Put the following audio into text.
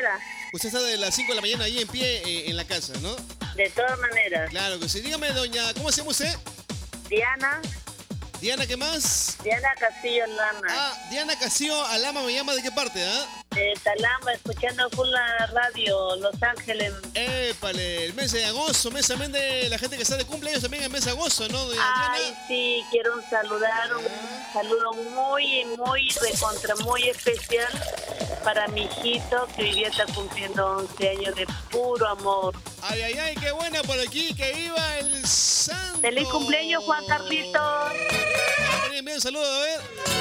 manera. Usted está de las 5 de la mañana ahí en pie en la casa, ¿no? De todas maneras. Claro que sí. Dígame, doña, ¿cómo se llama usted? Diana. Diana, ¿qué más? Diana Castillo Lama. Ah, Diana Castillo Alama me llama, ¿de qué parte, ah? De Talama, escuchando full la radio, Los Ángeles. Épale, el mes de agosto, mes también de la gente que está de cumpleaños también en mes de agosto, ¿no, doña Ay, Diana? sí, quiero saludar, un saludo muy recontra, muy especial para mi hijito que hoy día está cumpliendo 11 años de puro amor. Ay, qué buena por aquí, que viva el santo. ¡Feliz cumpleaños, Juan Carlitos! Bien, saludos, a ver.